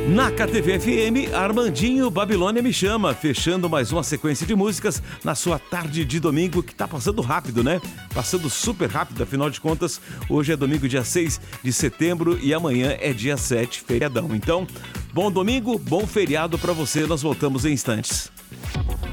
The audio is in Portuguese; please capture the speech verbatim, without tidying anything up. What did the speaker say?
Na K T V F M, Armandinho Babilônia Me Chama, fechando mais uma sequência de músicas na sua tarde de domingo, que tá passando rápido, né? Passando super rápido, afinal de contas, hoje é domingo, dia seis de setembro e amanhã é dia sete, feriadão. Então, bom domingo, bom feriado pra você, nós voltamos em instantes.